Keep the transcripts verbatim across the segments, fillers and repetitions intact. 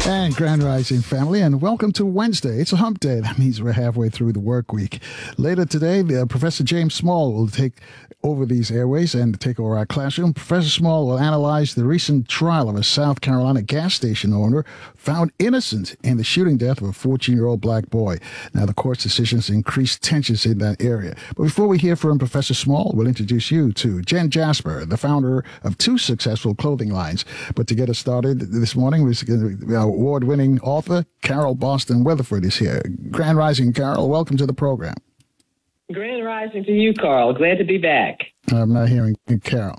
And Grand Rising family, and welcome to Wednesday. It's a hump day. That means we're halfway through the work week. Later today, uh, Professor James Small will take over these airways and take over our classroom. Professor Small will analyze the recent trial of a South Carolina gas station owner found innocent in the shooting death of a fourteen-year-old black boy. Now, the court's decisions increased tensions in that area. But before we hear from Professor Small, we'll introduce you to Jen Jasper, the founder of two successful clothing lines. But to get us started this morning, we're uh, award-winning author Carol Boston Weatherford is here. Grand Rising, Carol. Welcome to the program. Grand Rising to you, Carl. Glad to be back. I'm not hearing Carol.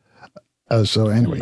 Uh, so anyway.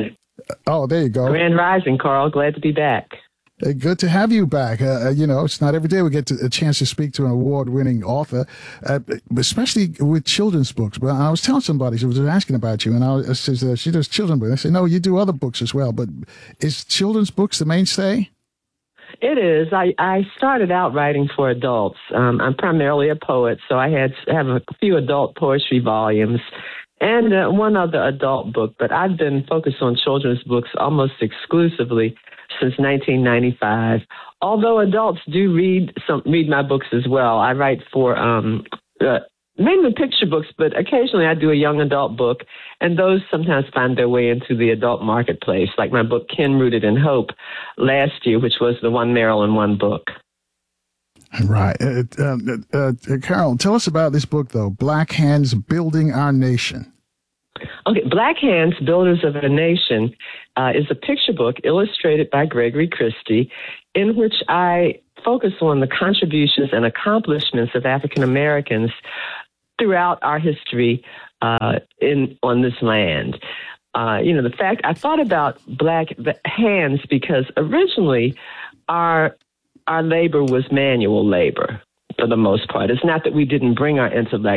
Oh, there you go. Grand Rising, Carl. Glad to be back. Uh, good to have you back. Uh, you know, it's not every day we get to, a chance to speak to an award-winning author, uh, especially with children's books. But I was telling somebody, she was asking about you, and I, was, I said, uh, she does children's books. I said, no, you do other books as well. But is children's books the mainstay? It is. I, I started out writing for adults. Um, I'm primarily a poet, so I had have a few adult poetry volumes and uh, one other adult book. But I've been focused on children's books almost exclusively since nineteen ninety-five. Although adults do read some read my books as well. I write for um, uh, mainly picture books, but occasionally I do a young adult book, and those sometimes find their way into the adult marketplace, like my book Kin Rooted in Hope last year, which was the One Maryland One book. Right. Uh, uh, uh, Carol, tell us about this book, though, Black Hands Building Our Nation. Okay, Black Hands, Builders of a Nation, uh, is a picture book illustrated by Gregory Christie, in which I focus on the contributions and accomplishments of African Americans throughout our history uh, in on this land. Uh, you know, the fact I thought about black hands because originally our our labor was manual labor for the most part. It's not that we didn't bring our intellect